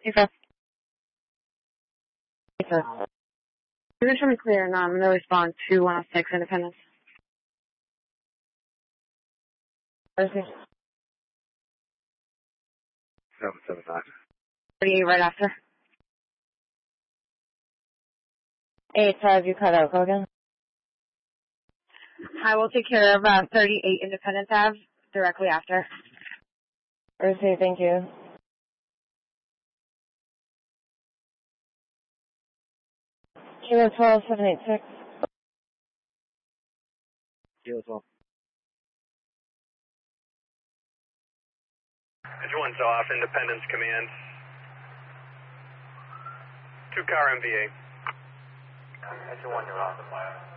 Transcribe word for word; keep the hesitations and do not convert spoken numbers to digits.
Hey, sir. Hey, sir. Position me clear, and I'm going to respond to one oh six Independence. seven seven five. thirty-eight right after. Eight five, you cut out. Go again. I will take care of um, thirty-eight Independence Ave directly after. Receive, thank you. Kilo twelve, seven eight six. Kilo twelve. Edge one's off, Independence Command. Two car M V A. Edge one, you're off the fire.